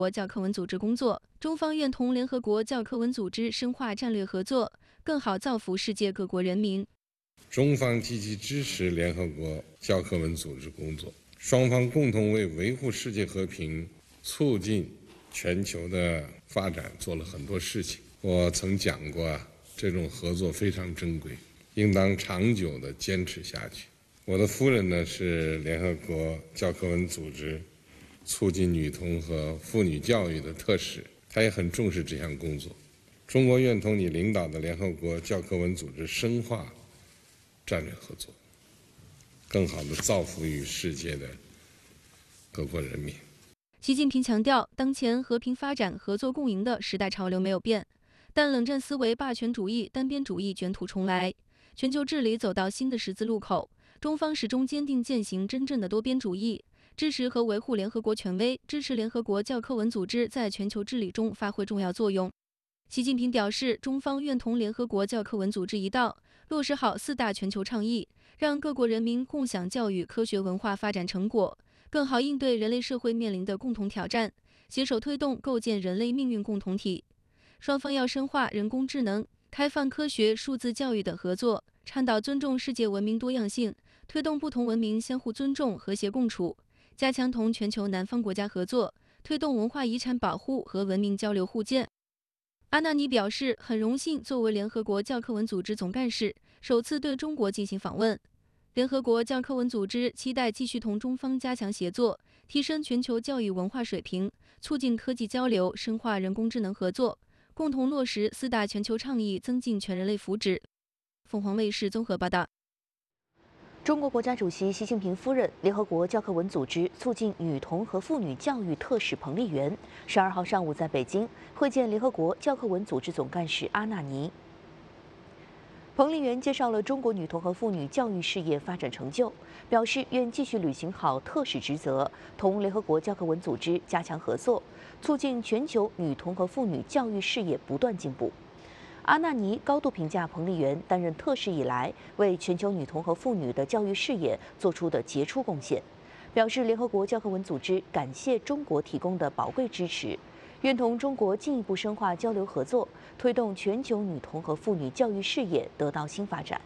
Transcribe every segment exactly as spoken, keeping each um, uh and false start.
国教科文组织工作，中方愿同联合国教科文组织深化战略合作，更好造福世界各国人民。 中方积极支持联合国教科文组织工作，双方共同为维护世界和平、促进全球的发展做了很多事情。我曾讲过，这种合作非常珍贵，应当长久地坚持下去。我的夫人呢是联合国教科文组织促进女童和妇女教育的特使，她也很重视这项工作。中国愿同你领导的联合国教科文组织深化战略合作，更好地造福于世界的各国人民。 习近平强调，当前和平发展、合作共赢的时代潮流没有变，但冷战思维、霸权主义、单边主义卷土重来，全球治理走到新的十字路口。中方始终坚定践行真正的多边主义，支持和维护联合国权威，支持联合国教科文组织在全球治理中发挥重要作用。习近平表示，中方愿同联合国教科文组织一道，落实好四大全球倡议，让各国人民共享教育、科学、文化发展成果，更好应对人类社会面临的共同挑战，携手推动构建人类命运共同体。双方要深化人工智能、开放科学、数字教育等合作，倡导尊重世界文明多样性，推动不同文明相互尊重、和谐共处，加强同全球南方国家合作，推动文化遗产保护和文明交流互鉴。阿纳尼表示，很荣幸作为联合国教科文组织总干事，首次对中国进行访问。联合国教科文组织期待继续同中方加强协作，提升全球教育文化水平，促进科技交流，深化人工智能合作，共同落实四大全球倡议，增进全人类福祉。凤凰卫视综合报道。 中国国家主席习近平夫人、联合国教科文组织促进女童和妇女教育特使彭丽媛，十二号上午在北京会见联合国教科文组织总干事阿纳尼。彭丽媛介绍了中国女童和妇女教育事业发展成就，表示愿继续履行好特使职责，同联合国教科文组织加强合作，促进全球女童和妇女教育事业不断进步。阿纳尼高度评价彭丽媛担任特使以来为全球女童和妇女的教育事业做出的杰出贡献，表示联合国教科文组织感谢中国提供的宝贵支持，愿同中国进一步深化交流合作，推动全球女童和妇女教育事业得到新发展。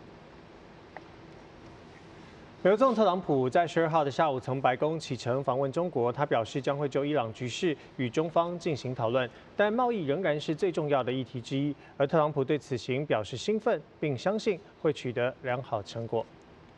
美国总统特朗普在十二号的下午从白宫启程访问中国，他表示将会就伊朗局势与中方进行讨论，但贸易仍然是最重要的议题之一。而特朗普对此行表示兴奋，并相信会取得良好成果。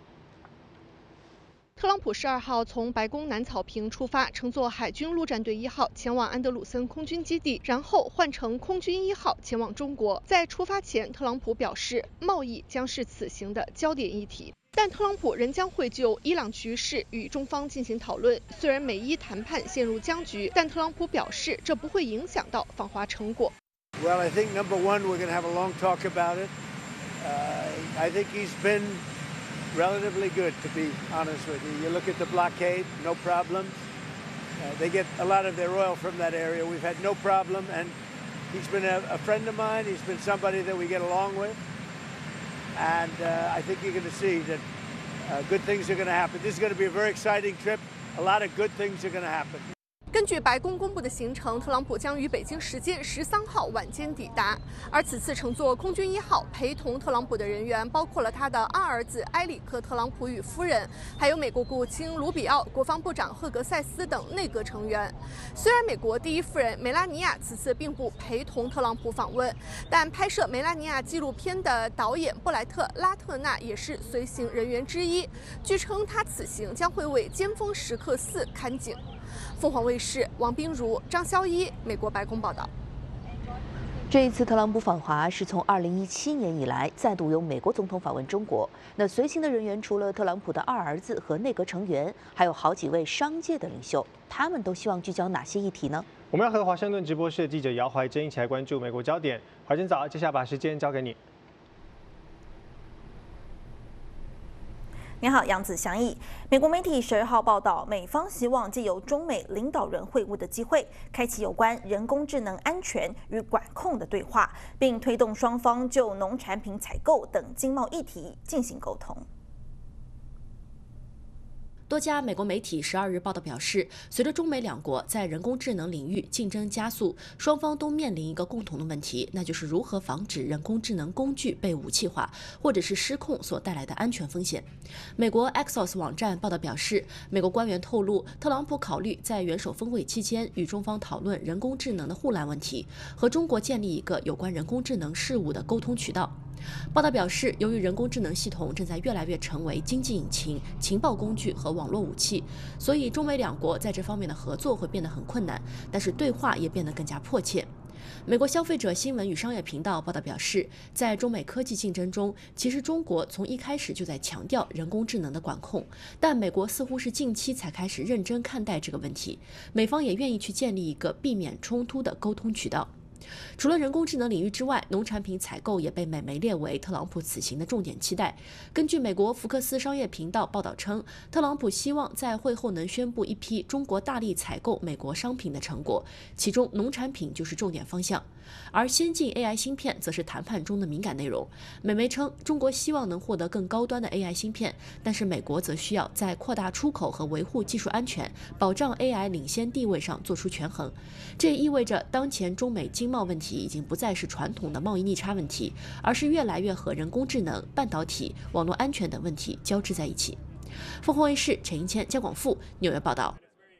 特朗普十二号从白宫南草坪出发，乘坐海军陆战队一号前往安德鲁森空军基地，然后换乘空军一号前往中国。在出发前，特朗普表示，贸易将是此行的焦点议题。但特朗普仍将会就伊朗局势与中方进行讨论。虽然美伊谈判陷入僵局，但特朗普表示这不会影响到访华成果。 Well, I think number one, we're going to have a long talk about it. Uh, I think he's been relatively good, to be honest with you. You look at the blockade, no problems. Uh, they get a lot of their oil from that area. We've had no problem, and he's been a, a friend of mine. He's been somebody that we get along with. And uh, I think you're going to see that uh, good things are going to happen. This is going to be a very exciting trip. A lot of good things are going to happen. 根据白宫公布的行程，特朗普将于北京时间十三号晚间抵达。而此次乘坐空军一号陪同特朗普的人员，包括了他的二儿子埃里克·特朗普与夫人，还有美国国务卿卢比奥、国防部长赫格塞斯等内阁成员。虽然美国第一夫人梅拉尼亚此次并不陪同特朗普访问，但拍摄梅拉尼亚纪录片的导演布莱特·拉特纳也是随行人员之一。据称，他此行将会为《尖峰时刻四》看景。凤凰卫视王冰如、张潇一，美国白宫报道。 这一次特朗普访华是从二零一七年以来再度由美国总统访问中国。那随行的人员除了特朗普的二儿子和内阁成员，还有好几位商界的领袖，他们都希望聚焦哪些议题呢？ 我们要和华盛顿直播室的记者姚怀珍一起来关注美国焦点。怀珍早，接下来把时间交给你。 你好，杨子祥义。美国媒体十二号报道，美方希望借由中美领导人会晤的机会，开启有关人工智能安全与管控的对话，并推动双方就农产品采购等经贸议题进行沟通。 多家美国媒体十二日报道表示，随着中美两国在人工智能领域竞争加速，双方都面临一个共同的问题，那就是如何防止人工智能工具被武器化，或者是失控所带来的安全风险。美国 Axios 网站报道表示，美国官员透露，特朗普考虑在元首峰会期间与中方讨论人工智能的护栏问题，和中国建立一个有关人工智能事务的沟通渠道。报道表示，由于人工智能系统正在越来越成为经济引擎、情报工具和网络武器，所以中美两国在这方面的合作会变得很困难，但是对话也变得更加迫切。美国消费者新闻与商业频道报道表示，在中美科技竞争中，其实中国从一开始就在强调人工智能的管控，但美国似乎是近期才开始认真看待这个问题，美方也愿意去建立一个避免冲突的沟通渠道。除了人工智能领域之外，农产品采购也被美媒列为特朗普此行的重点期待。根据美国福克斯商业频道报道称，特朗普希望在会后能宣布一批中国大力采购美国商品的成果，其中农产品就是重点方向。而先进 A I 芯片则是谈判中的敏感内容。美媒称，中国希望能获得更高端的 A I 芯片，但是美国则需要在扩大出口和维护技术安全、保障 A I 领先地位上做出权衡。这也意味着，当前中美经贸问题已经不再是传统的贸易逆差问题，而是越来越和人工智能、半导体、网络安全等问题交织在一起。凤凰卫视陈英谦、姜广富纽约报道。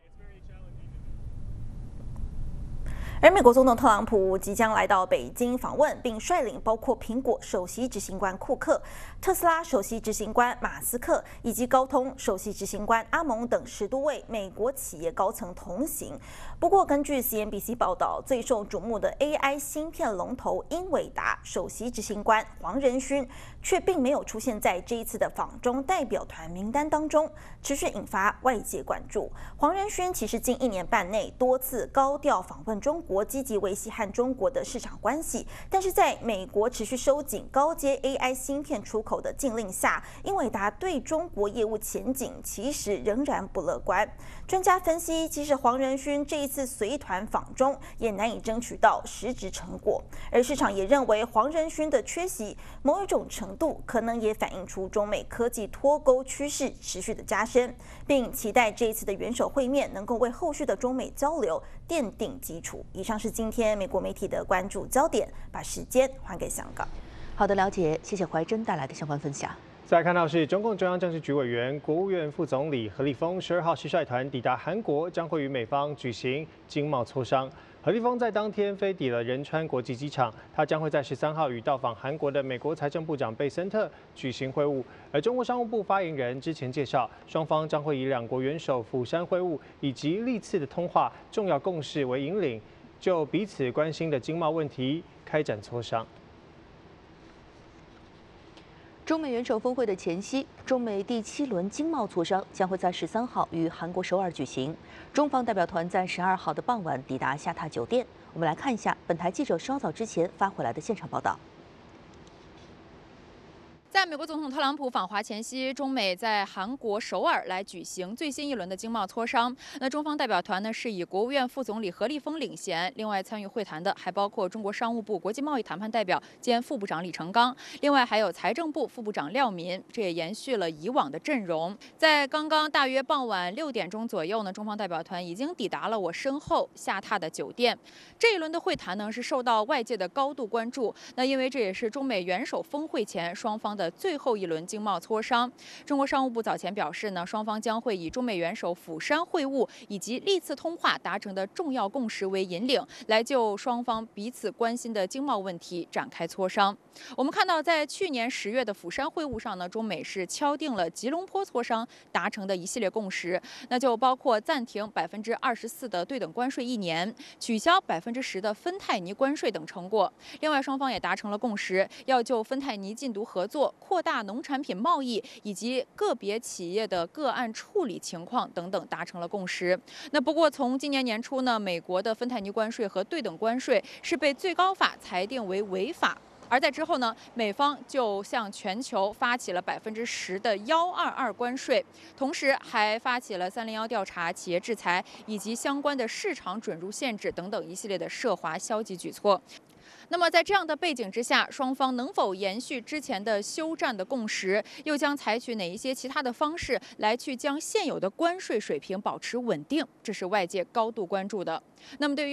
而美国总统特朗普即将来到北京访问，并率领包括苹果首席执行官库克、特斯拉首席执行官马斯克以及高通首席执行官阿蒙等十多位美国企业高层同行。不过，根据 C N B C 报道，最受瞩目的 A I 芯片龙头英伟达首席执行官黄仁勋却并没有出现在这一次的访中代表团名单当中，持续引发外界关注。黄仁勋其实近一年半内多次高调访问中国。国积极维系和中国的市场关系，但是在美国持续收紧高阶 A I 芯片出口的禁令下，英伟达对中国业务前景其实仍然不乐观。专家分析，其实黄仁勋这一次随团访中也难以争取到实质成果，而市场也认为黄仁勋的缺席，某一种程度可能也反映出中美科技脱钩趋势持续的加深，并期待这一次的元首会面能够为后续的中美交流奠定基础。以上是今天美国媒体的关注焦点，把时间还给香港。 好的，了解，谢谢怀珍带来的相关分享。 再来看到是中共中央政治局委员、国务院副总理何立峰十二号是率团抵达韩国，将会与美方举行经贸磋商。何立峰在当天飞抵了仁川国际机场，他将会在十三号与到访韩国的美国财政部长贝森特举行会晤。而中国商务部发言人之前介绍，双方将会以两国元首釜山会晤以及历次的通话重要共识为引领，就彼此关心的经贸问题开展磋商。 中美元首峰会的前夕，中美第七轮经贸磋商将会在十三号于韩国首尔举行。中方代表团在十二号的傍晚抵达下榻酒店。我们来看一下本台记者稍早之前发回来的现场报道。 在美国总统特朗普访华前夕，中美在韩国首尔来举行最新一轮的经贸磋商。那中方代表团呢是以国务院副总理何立峰领衔，另外参与会谈的还包括中国商务部国际贸易谈判代表兼副部长李成钢，另外还有财政部副部长廖民，这也延续了以往的阵容。在刚刚大约傍晚六点钟左右呢，中方代表团已经抵达了我身后下榻的酒店。这一轮的会谈呢是受到外界的高度关注，那因为这也是中美元首峰会前双方的最后一轮经贸磋商。中国商务部早前表示呢，双方将会以中美元首釜山会晤以及历次通话达成的重要共识为引领，来就双方彼此关心的经贸问题展开磋商。我们看到，在去年十月的釜山会晤上呢，中美是敲定了吉隆坡磋商达成的一系列共识，那就包括暂停百分之二十四的对等关税一年，取消百分之十的芬太尼关税等成果。另外，双方也达成了共识，要就芬太尼禁毒合作、扩大农产品贸易以及个别企业的个案处理情况等等达成了共识。那不过，从今年年初呢，美国的芬太尼关税和对等关税是被最高法裁定为违法。而在之后呢，美方就向全球发起了百分之十的幺二二关税，同时还发起了三零幺调查、企业制裁以及相关的市场准入限制等等一系列的涉华消极举措。 那么在这样的背景之下，双方能否延续之前的休战的共识，又将采取哪一些其他的方式来去将现有的关税水平保持稳定，这是外界高度关注的。那么对于